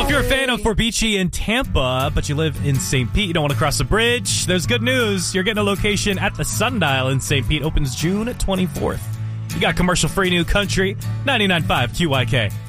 Well, if you're a fan of Fort Beachy in Tampa, but you live in St. Pete, you don't want to cross the bridge, there's good news. You're getting a location at the Sundial in St. Pete. Opens June 24th. You got commercial-free new country, 99.5 QYK.